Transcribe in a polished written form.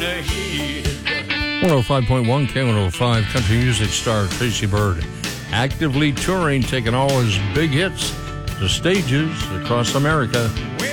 ahead. 105.1 K105 country music star Tracy Byrd actively touring, taking all his big hits to stages across America.